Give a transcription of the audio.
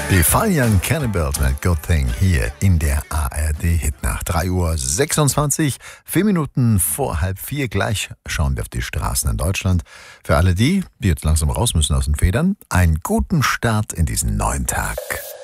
Die Fine Young Cannibals mit Good Thing hier in der ARD-Hitnacht. 3:26 Uhr, 4 Minuten vor 3:30. Gleich schauen wir auf die Straßen in Deutschland. Für alle die jetzt langsam raus müssen aus den Federn, einen guten Start in diesen neuen Tag.